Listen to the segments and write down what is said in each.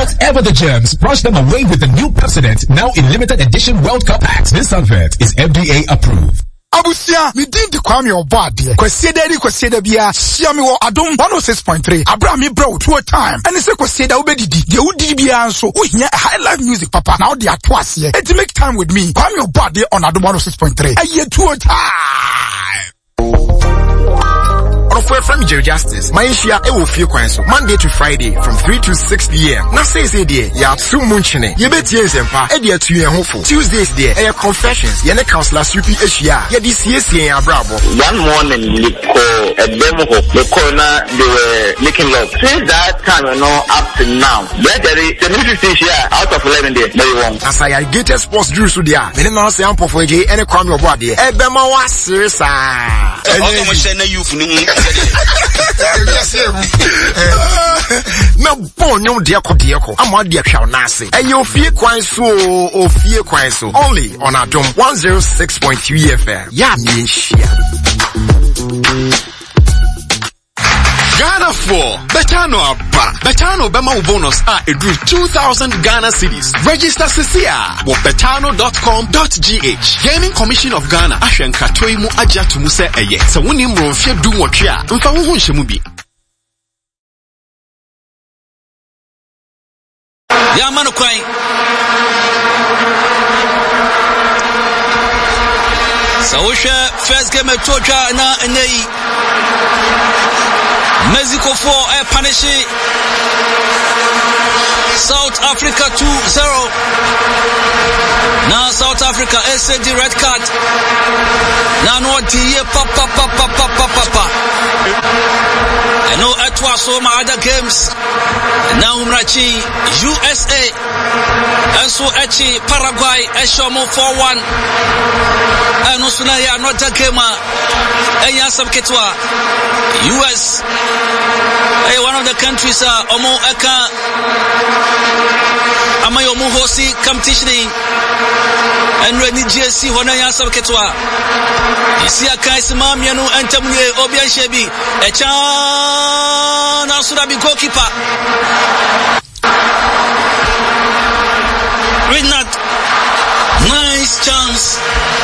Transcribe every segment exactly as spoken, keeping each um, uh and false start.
Whatever the germs, brush them away with the new Pepsodent, now in limited edition World Cup packs. This advert is F D A approved. Abusia, mi din di kwame obade. Kwesieda di kwesieda bia, sia mi wo Adom one oh six point three. Abra mi bro two time. Ene se kwesieda ubedidi. De udi bia nso. Uhia high life music papa. Now they are twice here. Eti make time with me. Kwame obade on Adom one oh six point three. Aye two time. For from Jerry Justice, my Asia e will feel kwan so Monday to Friday from three to six p.m. Na say say there, ya two munchine. Ye betie sempa, e there two yen hofo. Tuesdays there, e confessions. Ye ne counselor Supi Asia. Ye di siesie yan brabo. One morning, Liko, a demo ho, the corner, they were making love. Since that time, you know, up to now, yeah, there is the music here out of eleven days, very wrong. As I get a sports drew so there, many now say I'm for J and a crime your body. E be ma was serious. Na bon no dia ko dia ko ama dia hwa na ase e yo fie kwan so o fie kwan so only on Adom one oh six point three F M ya mi nhia Ghana four, Betano Abba. Betano Bema bonus are a drew two thousand Ghana cedis. Register Cecilia with betano dot com dot g h. Gaming Commission of Ghana, Ashen Katoimu Ajatumu se eye. So when you run fear do what ya, Mfa Wunshemubi. Ya manu kwai. Sausha first game at Tocha na nei. Mexico four a punish South Africa two zero. Now South Africa S A D red card. Now no D papa papa papa papa. I know it was so my other games. Now Umrachi U S A and so Echi Paraguay Eshomo four one. And also now not a gamer. And Yasam Ketwa U S Hey, one of the countries are Omo Eka Amayo Muhosi competitioning and Reni G S C Honaya Sabketwa. Isia Kaisima Mianu and Tamuye Obian Shebi Echan Surabi goalkeeper. Renat nice chance.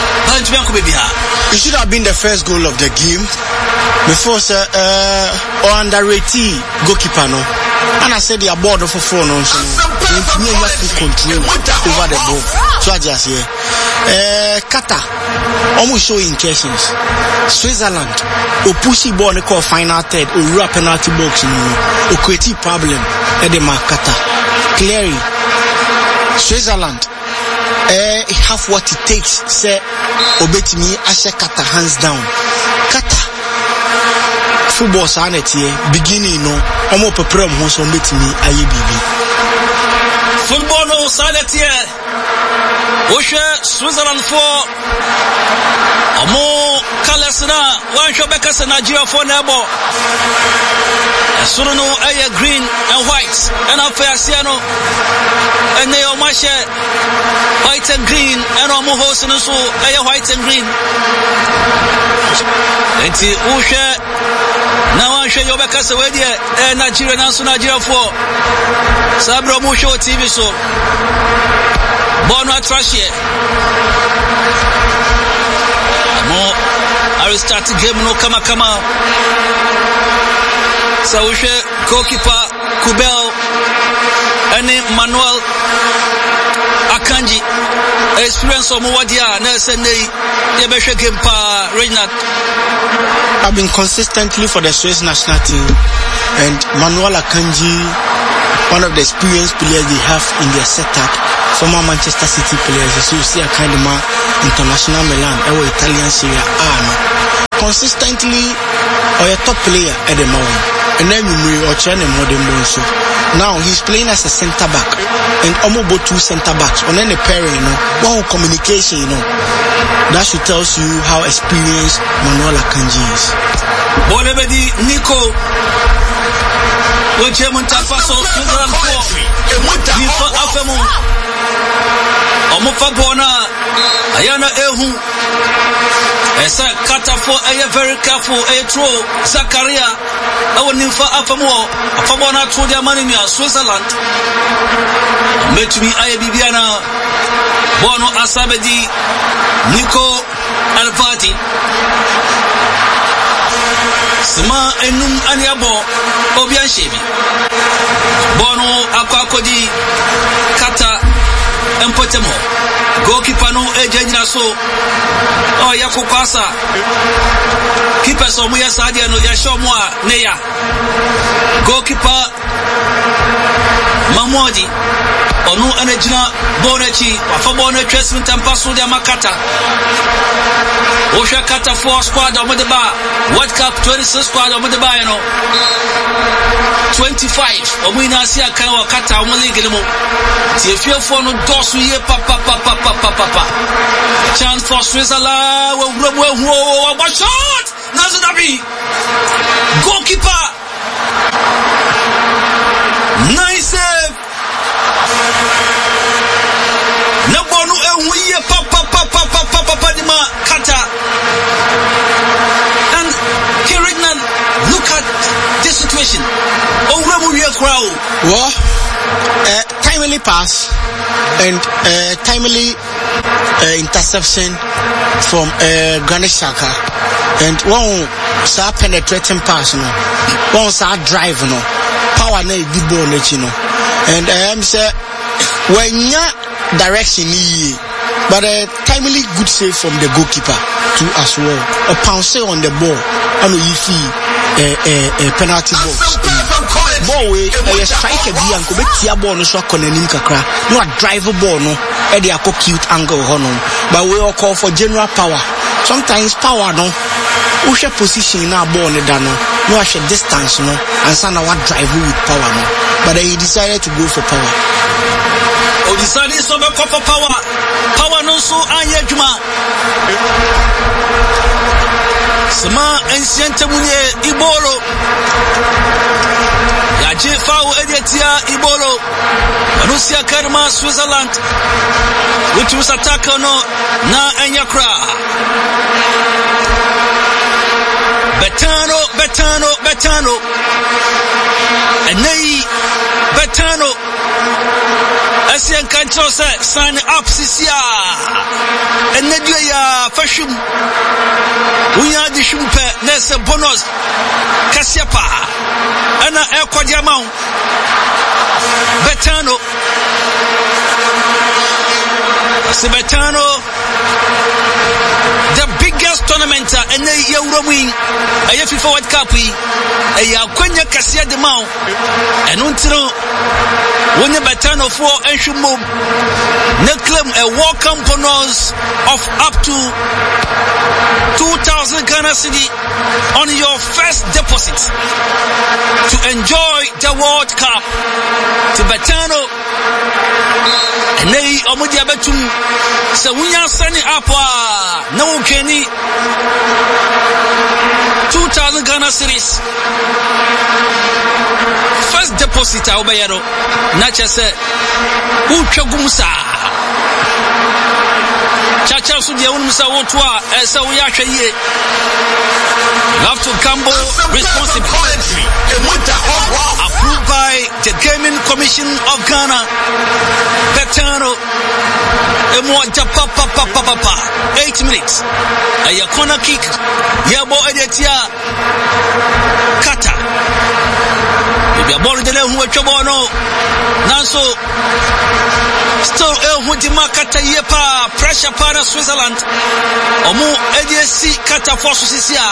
It should have been the first goal of the game. Before sir, uh, or underrated goalkeeper no. And I said the board for four no. So you have to control over the ball. So I just here. Uh, Qatar almost showing incursions. Switzerland or pushing ball they call final third or rap penalty box or creative problem at the mark Qatar. Clearly, Switzerland. Eh, have what it takes. Say, obey me. Asha Qatar hands down. Qatar football sanity beginning no. Omo pepram ho so obey me. Aye bibi. Football no sanity. Osha Switzerland for Omo Kalasna. One show back as Nigeria for nebo. Suruno aye green and white and affair siano and they are much white and green and omo host and so aye white and green. Enti usha now I show you back as a way there Nigeria and so Nigeria for Sabro Musho T V so Bono trash here. More I start game no kama kama. Saushe goalkeeper Kubel and Manuel Akanji experience of Muwadia Nelson Yabesha game pa Reynard. I've been consistently for the Swiss national team and Manuel Akanji, one of the experienced players they have in their setup, former Manchester City players. So you see a kind of man international Milan or Italian Serie A. Consistently or a top player at the moment. And then we are training modern also. Now he's playing as a center back and almost both two center backs. And then the pairing, you know, one communication, you know. That should tell you how experienced Manuel Akanji is. Bolebedi Nico. When German Tafaso Switzerland four. Nico Afemo. Omofa Bona. Ayana Ehu. Esa Qatar for a very careful a throw Zakaria. I will never Afamo. Afamo na throw their money in Switzerland. betumi aye bibiana bono asabedi Nico Alfati Sima enum aniabo Obian Shebi Bono akwakodi Kata Empotemo Goalkeeper no ejenya so Oh yako kwasa Keeper so muya sadia no yasho mwa neya Goalkeeper Mamwadi Onu anejina Bonechi Wafa bone Tresmin Tampasu de Makata Osha Kata four squad of the bar World Cup twenty-six squad of the bar you know twenty-five Omina Sia Kawa Kata Omuligimo Tifio Fono Dosu Ye Papa Papa Papa Papa Chance for Switzerland What shot Nazanabi Goalkeeper Nice save Nabonu Ewiye Papa Papa Papa Papa Dima Kata and Kirignan look at this situation. Oh Remuria crowd. Well uh, timely pass and uh, timely uh, interception from uh, Granit Xhaka and one sa penetrating pass no one sa drive no power na di ball na chi no and I am say when ya direction ni but a timely good save from the goalkeeper too as well. A pounce on the ball and you see a a a penalty box. Ball way a strike a and go back to ball no so konanim kakra. No a drive ball no e dey akọ cute angle hono. But we all call for general power. Sometimes power no we share position na ball no da no. No a share distance no and sana what drive with power no. But he decided to go for power. O decided to go for power. Power no so anye juma. Sama anciente munye Ibolo. Ya je fao editia Ibolo. Anusia Karma Switzerland. Which was attack no na Enyakra. Betano, Betano, Betano. Enei Betano. Asian control say sign up sisia. Enedio ya fashion. We are the shumpe nese bonus. Kasiapa. Ana e kwadiamau. Betano. Betano. The biggest tournament in the European a FIFA World Cup a Yakwenya Kasia de Mao and until when the Betano for and should move they claim a welcome bonus of up to two thousand Ghana cedi on your first deposit to enjoy the World Cup to Betano and they omudia betum so we are sending up no Kenny two thousand Ghana cedis first deposit Obayero Nacha said Uchagumsa Chacha Sudia Unmusa Wotwa as we are here. You have to gamble responsibly. Approved by the Gaming Commission of Ghana. Betano Emwanja papa papa papa eight minutes. A corner kick. Yabo Edetia Kata. Maybe a ball in the left who Chabono Nanso still El Hudima Kata Yepa pressure para Switzerland. Omu A D S C Kata Force Sisia.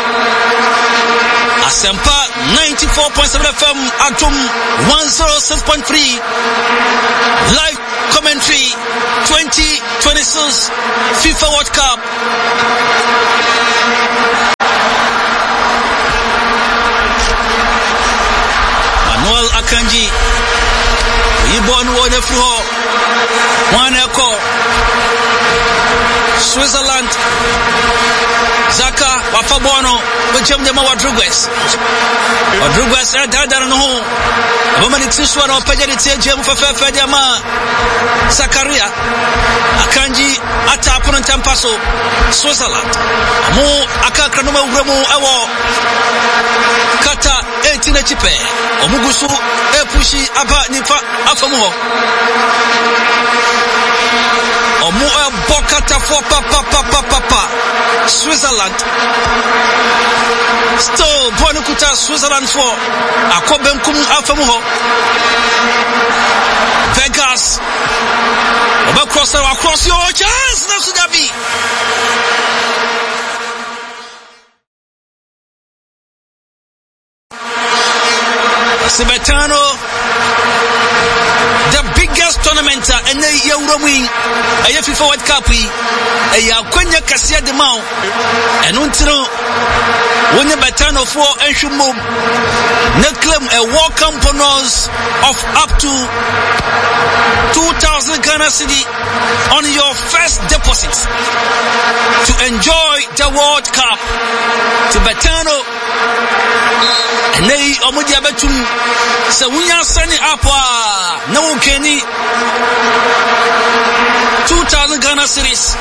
Asempa ninety-four point seven F M Atom one oh six point three live commentary twenty twenty-six FIFA World Cup. Manuel Akanji Yibon Wode Flo One Echo Switzerland Zaka Wafabono Wajam de Mawadrugues Wadrugues and Dada no woman it's this one of Pajati Jam for Fediama Zakaria Akanji Atapon and Tampaso Switzerland Mo Akakranuma Remo Awo Kata eighteen echipe omugusu epushi aba nifa afamu omu bokata for papa papa papa Switzerland still bonukuta Switzerland for akobemkum afamu ho Vegas oba cross across your chance na sudabi Betano, the biggest tournament in the Europe, a FIFA World Cup, a Yakunya Cassia de Mao, and Untino, when the Betano for Enshumo, Neclem a welcome bonus of up to two thousand Ghana cedi on your first deposit to enjoy the World Cup. To Betano, Nay Omudi Abetum, so we are sending up no Kenny two thousand Ghana series.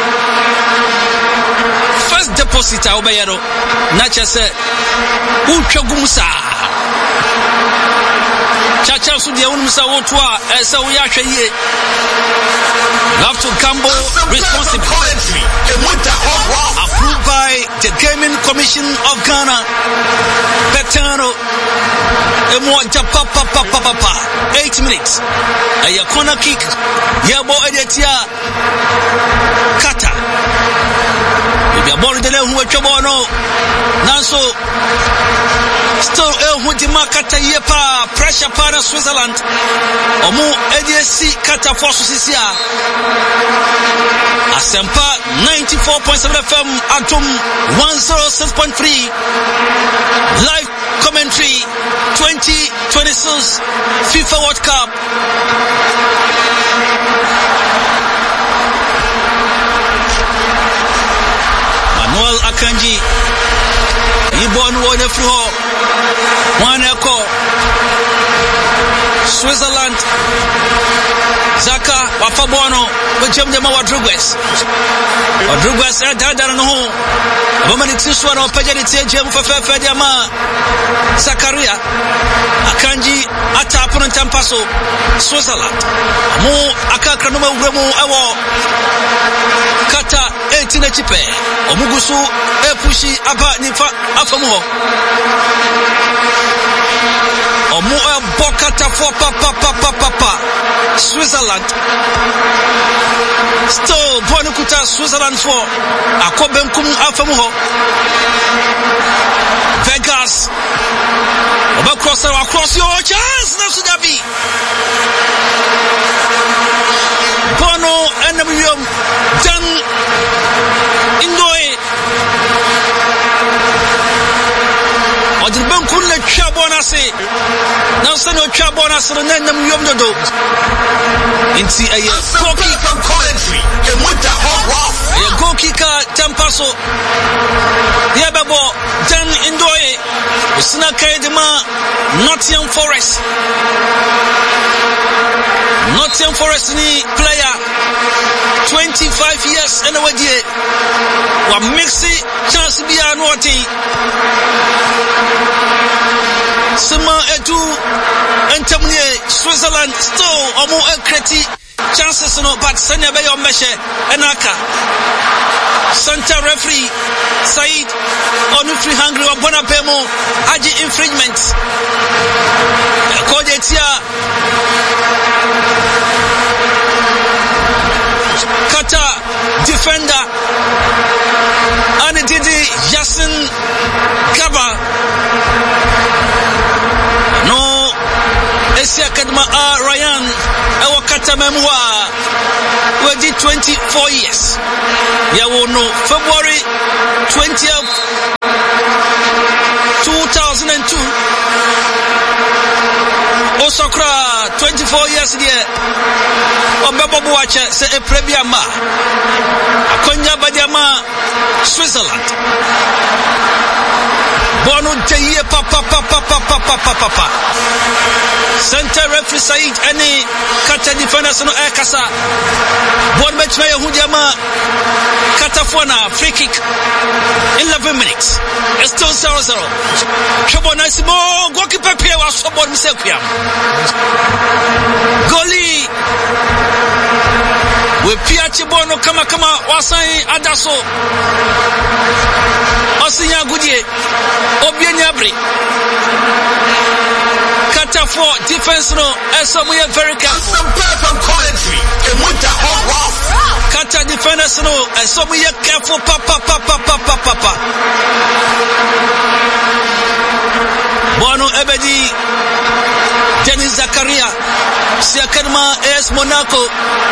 First deposit Aubayero, Nacha said, Uchagumusa Chacha Sudia Unmusa Wotwa, and so we are here. Love to Gambo responsibly. Approved by the Gaming Commission of Ghana. Betano. Papa papa papa. Eight minutes. A corner kick. Yabo Edetia. Kata. If you are born in the name of Chabono. Nanso. Still El Hudima Kata Yepa. Pressure para Switzerland. Omu A D S C Kata Force Sisia. Asempa ninety-four point seven F M Atom one oh six point three live commentary twenty twenty-six FIFA World Cup. Manuel Akanji Ibon Wonefruho Waneko Switzerland Zaka Wafabono Bujemdema Rodriguez Rodriguez Dada no Bomani Tiswa no Pajanity Jem Fefe Diama Zakaria Akanji Atapon and Tampaso Switzerland Mo Akakranuma Remo Awo Kata eighteen Chipe Omugusu Epushi Aba Nifa Afamu Omu Bokata for papa papa papa Switzerland still Bonukuta Switzerland for Akobemkum Afamuho Vegas Oba cross across your chance na sudabi Bono and William Dan Indoe Odilban kunne chabona se na sano chabona se na nam yom dodo inti aye koki from commentary e muta ho e koki ka tampaso ya babo dan indoye usna kaidema Nottingham Forest Nottingham Forest ni player twenty-five years and away die wa mixi chance bia no oti Sima edu entamnie Switzerland still omo ekreti chances no but sanya be your meshe enaka center referee Said onu free hungry or bona pemo aji infringement kodetia Kata defender and Didi Yasin Gaba no Esia Kadma Ryan Ewa Kata Memwa we did twenty-four years ya wono February twentieth two thousand two Osokra twenty-four years there Obebo Buache se e premier ma Akonya Badiama Switzerland Bono Teye papa papa papa pa pa pa pa. Center referee Said any Qatar defenders no air kasa. Bon match may Hudiama Katafona free kick. eleven minutes. It's still zero zero. Trouble nice ball. Goalkeeper Pierre was so bon himself here. Goalie. We Piachi Bono kama kama wasai adaso. Osinya Gudie. Obianyabri. Qatar for defense no. Eso we are very careful. Some from commentary. And with the whole rough. Qatar defenders no. Eso we are careful. Pa pa pa pa pa pa pa pa. Bono Ebedi. Denis Zakaria. Siakanma A S Monaco.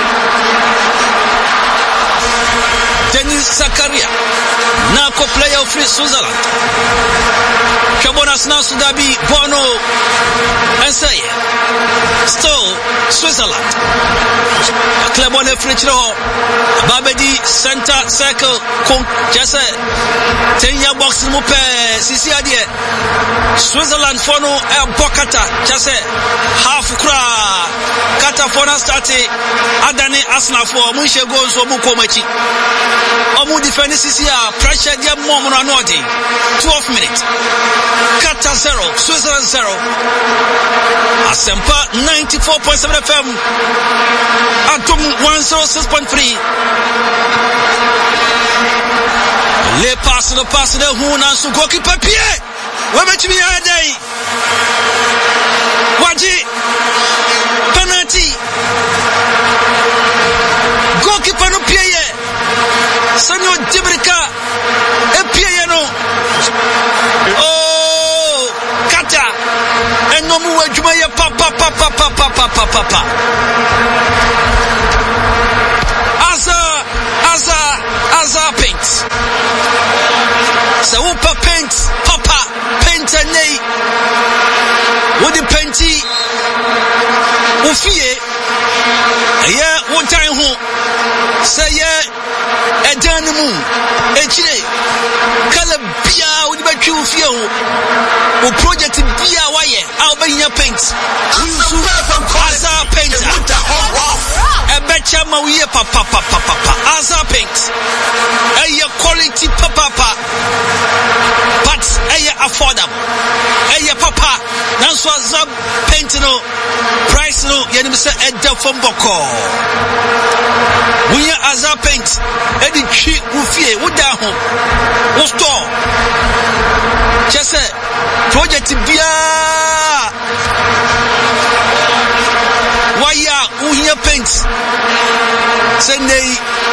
Denis Zakaria. Nako player of Free Switzerland. Kabonas now Sudabi Bono and say still Switzerland. Clebon Frichro Babedi center circle Kung Jesse Tenya box Mupe Sisiadie Switzerland Fono and Bokata Jesse half cra Kata Fona starte Adani Asna for Mushe goes or Mukomachi Omu defend Sisia pressure their mom on Anodi twelve minutes. Qatar zero, Switzerland zero. Asempa ninety-four point seven F M. Atom one oh six point three. Le pass no pass the Huna so goalkeeper Pierre. Where much me a day? Waji penalty. Goalkeeper no Pierre. Sanyo Dibrika e Pierre no. Oh, Qatar. And no more Jumaya papa papa papa papa papa. Aza, Aza, Aza paint. So upa paint, papa, paint and nay. What the painty? Ufie. Yeah, one time who say yeah, a danimu, a chile, Calabia would be true fear. O project in Bia Waye, Albania paint. Aza paint. A betcha Mawia papa papa papa. Aza paint. A quality papa. But a affordable. A papa. That's what Zab paint no price no. Yanim say a del from Boko. We are Aza paint. Eddie Chi Ufie. Udaho. Usto. Just say. Project Bia Waya Uhia paint Sunday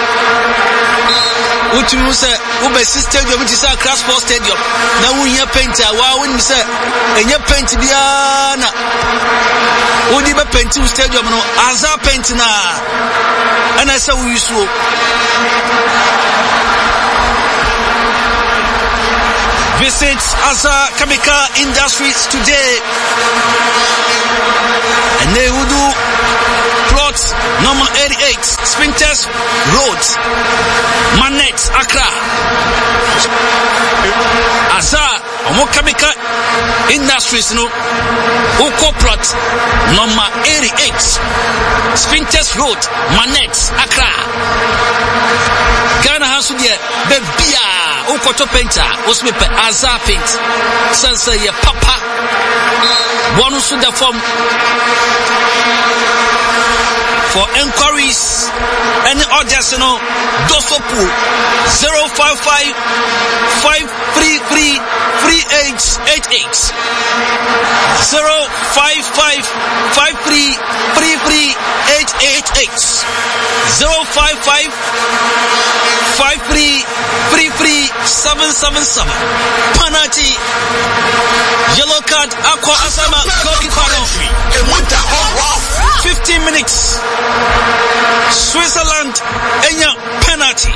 What you say Ube stadium which is a Crash Sports Stadium now Uhia paint wow when you say and your paint Biana Udi be paint stadium no Aza paint na and I say we so Visit Aza Chemical Industries today. And they will do plot number eighty-eight, Spinters Road, Manet, Accra. Aza Omo Chemical Industries no Uko plot number eighty-eight, Spinters Road, Manet, Accra. Ghana has to be Bebia. Ukoto painter, Osmipe Aza paint. Sansa ye papa. One to the form. For enquiries, any orders, you know, Dosopu zero five five five three three three eight eight eight zero five five five three three three eight eight eight zero five five five three three three seven seven seven. Penalty, yellow card, Aqua Asama, goalkeeper. Fifteen minutes. Switzerland, Enya penalty.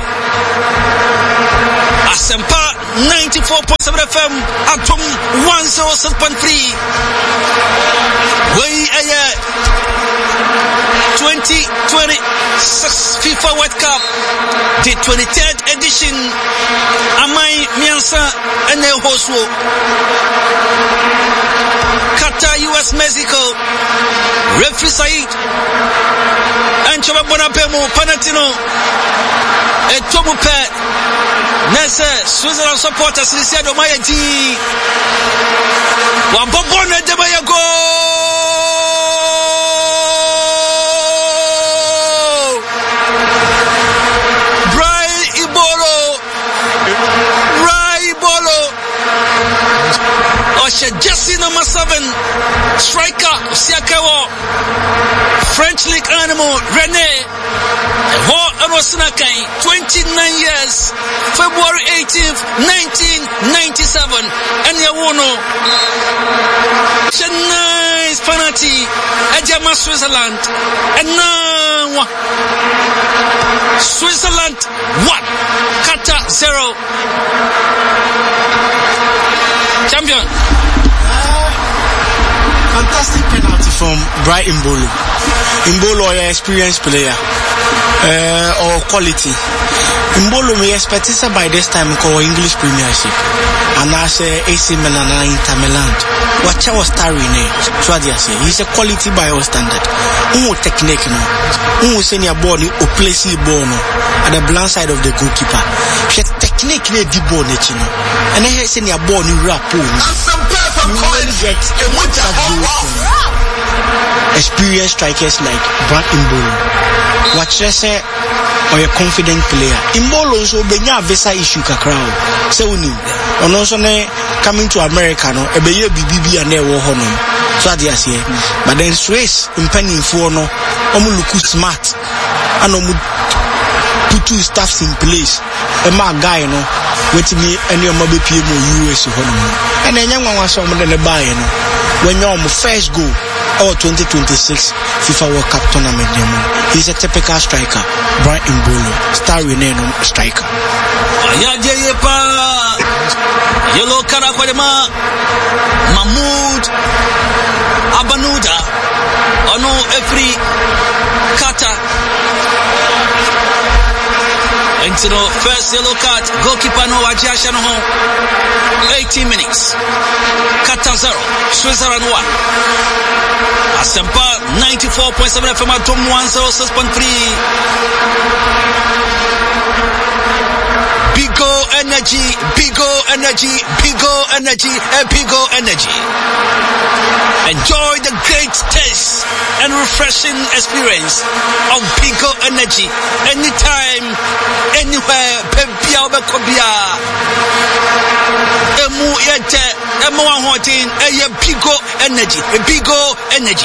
Asempa ninety-four point seven F M, Atom one oh six point three. We a twenty twenty FIFA World Cup, the twenty-third edition. Amai Miansa and Hosu. Qatar, U S, Mexico. Referee Said and Choba Bonapemo, Panatino, and Tomu Pet. Nessa, Switzerland supporters, Luciano Mayati. Wabobona de Mayago. Brian Ibolo. Brian Ibolo. Osha Jesse number seven. Striker, Siakawa. French League animal, Rene. twenty-nine years, February eighteenth, nineteen ninety-seven, and Yawono, nice penalty, Ejama Switzerland, and now Switzerland one, Qatar zero. Champion. Fantastic penalty from Brian Mbolo. Mbolo, an experienced player. Uh, or quality. Mbolo may expect it by this time called English Premiership. And I say A C Milan and Inter Milan. Watch our star in it. So I say he's a quality by our standard. Who technique no? Who send your ball or place your ball no? At the blind side of the goalkeeper. She technique ne di ball ne chino. And then send your ball ni rap. You really get experienced strikers like Brian Mbolo. Watch this or a confident player. Mbolo so benya visa issue kakra o. Se uni. Ono so ne coming to America no ebeye bibibi ane wo ho no. So ade ase. But then Swiss mpanimfo no omo look smart. And omo put two staffs in place. E ma guy no wetimi ene omo be pie mo U S ho no. And enya nwanwa so omo de ne buy no. When you omo first goal or twenty twenty-six FIFA World Cup tournament. He's a typical striker. Brian Mbolo, star renowned striker. Yellow Karakwalema Mahmoud Abanuda Ono every Qatar. Into the first yellow card, goalkeeper no Ajashano home. eighteen minutes. Qatar zero, Switzerland one. Asempa ninety-four point seven F M at one oh six point three. Bigo energy, Bigo energy, Bigo energy, and Bigo energy. Enjoy the great taste and refreshing experience of Bigo energy anytime, anywhere. Pepia Bekobia. Emu yete, emu wanhotin, eye Bigo energy, Bigo energy.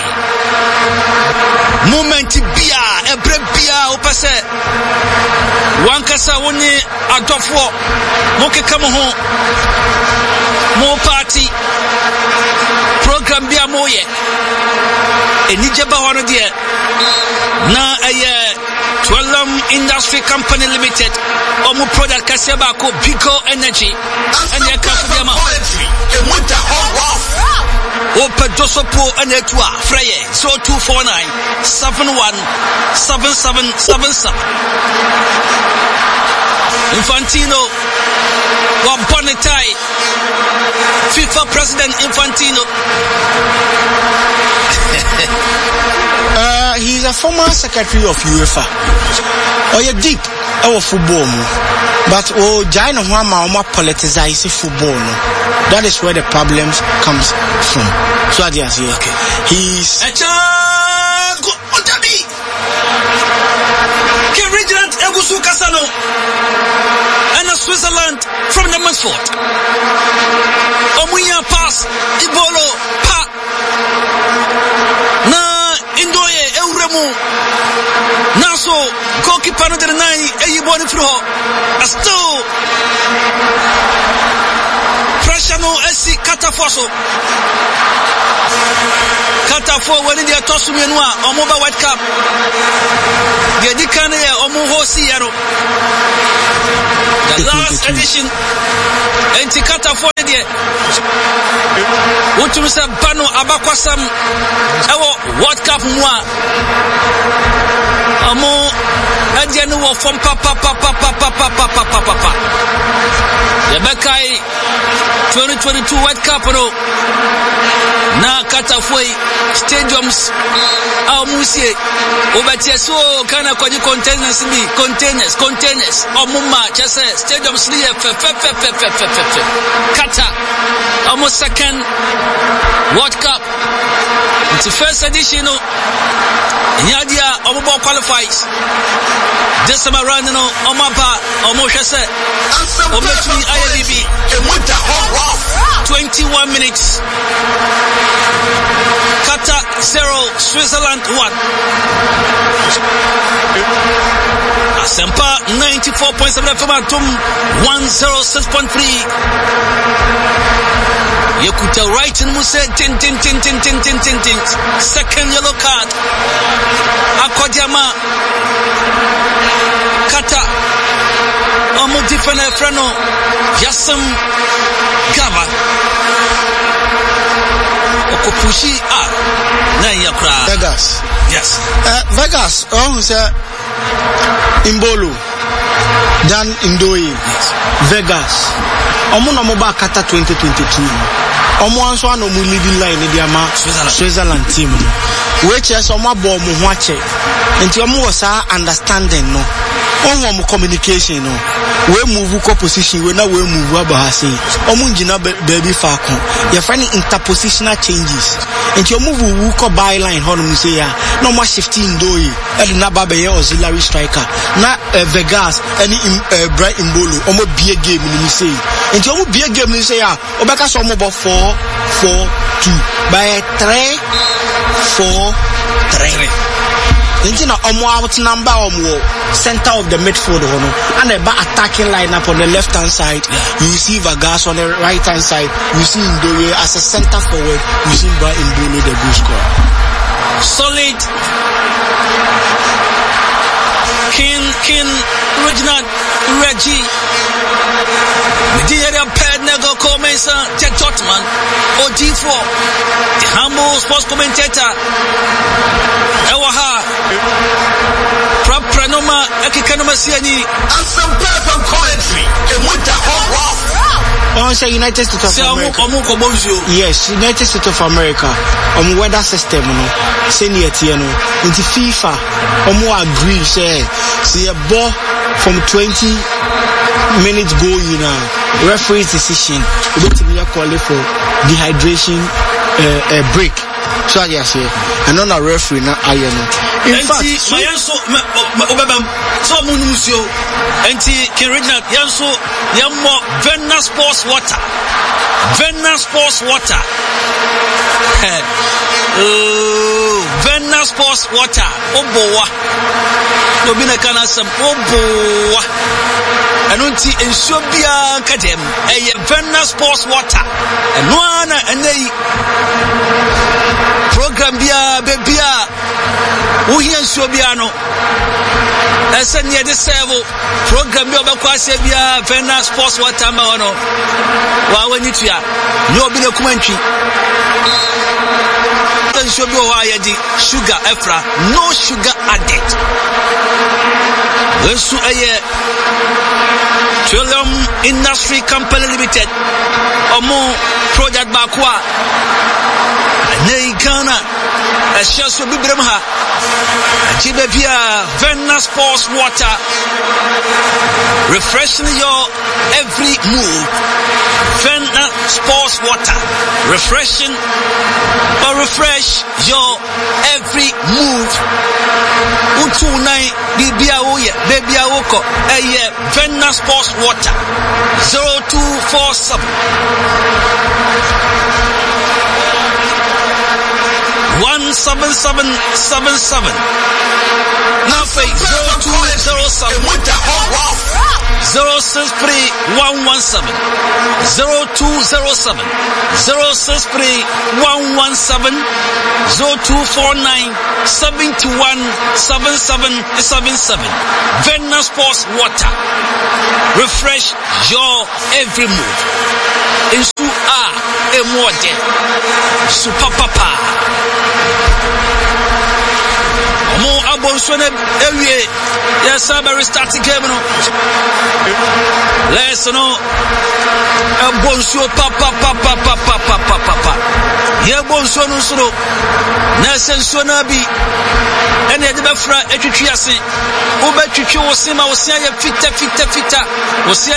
Moment bia, ebre bia opase. Wankasa woni adofo, moke kamo ho, mo party. Program bia moye enijeba hono de na aye Twelum Industry Company Limited omu product kaseba ko Bigo Energy and ya kafuma open dosopo anetwa fraye zero two four nine seven one seven seven seven seven. Infantino Wabonitai FIFA President Infantino. uh, he's a former secretary of UEFA. Oh, you're deep our football. But oh, Jaina Hama Oma politicize football. That is where the problems comes from. So I just here. Okay. He's a child go on Tabi. Can Regent Egusu Casano and a Switzerland from the Mansford. Omuya pass Ibolo pa na Indoye Euremu Naso goalkeeper no the nine Eyiboni Fro Asto pressure no esi Katafoso Katafo when they are tossing Menua or Mobile World Cup. The Dikane or Muhosi Yaro. The last edition and Katafo there. What you say Bano Abakwasam our World Cup moi. Amo Adianu wo from papa papa papa papa papa papa. Yabekai twenty twenty-two World Cup no. Na Katafoi stadiums au musie obatie so kana kwa di containers bi containers containers omuma chese stadiums ni fe fe fe fe fe fe fe Qatar almost second World Cup. It's the first edition no Nyadia omo qualifies this time around no omapa omo hwese ometumi I L B twenty-one minutes. Qatar zero, Switzerland one. Asempa ninety-four point seven F M Atom one oh six point three. Yakuta right in Muse tin tin tin tin tin tin tin tin. Second yellow card. Akwadiama Qatar Omo different freno Yassam Gaba Okopushi ah na yakra Vegas. Yes. Uh, Vegas. Oh, sir. Imbolo. Dan Indoyi. Yes. Vegas. Omo na mo ba Qatar twenty twenty-two. Omo anso na mo leading line di ama Switzerland. Switzerland team. Which is omo bo mo ho ache. Enti omo was understanding no. Omo communication no. We move ko position we na we move aba say. Omo ngina baby fa ko. You find interpositional changes. Enti omo move ko byline ho no say ya. No more shifting Indoyi. E na ba be auxiliary striker. Na uh, Vegas any uh, Bright Imbolo omo bie game ni say. Enti omo bie game ni say ya. Obeka so omo bo four four two by three four three. Inti na omo out number omo center of the midfield hono and a attacking lineup on the left hand side. Yeah. You see Vegas on the right hand side. You see Indoye as a center forward. You see Bright Imbolo the goal scorer. Solid King King Reginald Reggie Medina Ped Nego Comensa Ted Totman O D four the humble sports commentator Ewaha Pranoma Ekikanoma Siani and some perfect commentary and with the whole rough. Oh, say United States of America. Yes, United States of America. Um, weather system, no. Senior tier, no. Into FIFA, um, agree, say, see a ball from twenty minutes go, you know. Referee's decision. We go to me call it for dehydration, uh, uh, break. So I say, and on a referee, not iron. In fact, my yanso, obabam, so munusio, enti Kirijna yanso, yammo Venna Sports Water, Venna Sports Water, oh, Venna Sports Water, obowa, nobina kana sam obowa, anunti ensobia kadem, eye Venna Sports Water, enwana enei. Program bia bebia wo hia nsuo bia no ese ne de serve program bia obekwa ase bia Venna Sports Water ma wono wa wani tua ne obi na kumantwi nsuo bia wo ayedi sugar efra no sugar added wensu eye Trillium Industry Company Limited omo project bakwa Nei Ghana a shares will be Bremha Jibebia Venna Sports Water refreshing your every move. Venna Sports Water refreshing or refresh your every move. Untu nai bibia oye bebia oko eye Venna Sports Water zero two four seven one seven seven seven seven. Now pay zero two zero seven zero six three one one seven zero two zero seven zero six three one one seven zero two four nine seven one seven seven seven seven. Venna Sports Water refresh your every move. Insu a emode super papa Mo abonso na ewie. Yes, I'm restart game no. Let's no. Abonso pa pa pa pa pa pa pa pa pa pa. Ye bonso no soro. Na senso na bi. Ene de befra etwitwi ase. Wo betwitwi wo se ma wo se ya fita fita fita. Wo se